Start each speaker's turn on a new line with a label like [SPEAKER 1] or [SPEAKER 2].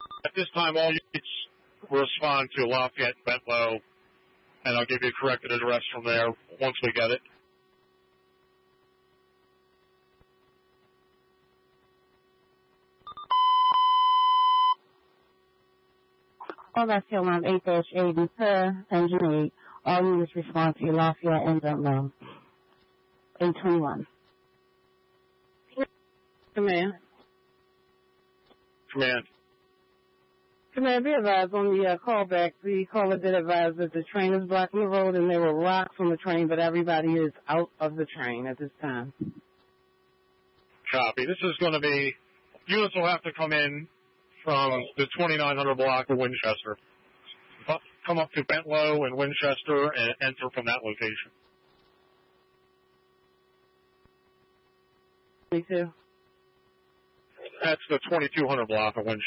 [SPEAKER 1] At this time, all units respond to Lafayette Bentlow, and I'll give you a corrected address from there once we get it.
[SPEAKER 2] All that's still on 8-80 per engine 8. All units respond to Lafayette and Bentlow. 821.
[SPEAKER 3] Command.
[SPEAKER 1] Command.
[SPEAKER 3] Command, be advised on the callback. The caller did advise that the train is blocking the road and there were rocks on the train, but everybody is out of the train at this time.
[SPEAKER 1] Copy. This is going to be, units will have to come in from the 2900 block of Winchester. Come up to Bentlow and Winchester and enter from that location.
[SPEAKER 3] 22.
[SPEAKER 1] That's the 2200 block of Winchester.